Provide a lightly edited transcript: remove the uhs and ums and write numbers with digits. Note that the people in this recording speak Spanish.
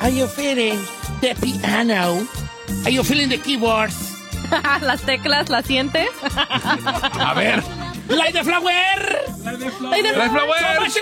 Are you feeling the piano? Are you feeling the keyboards? Las teclas, ¿las sientes? A ver. Light the flower. ¡Light flower! So much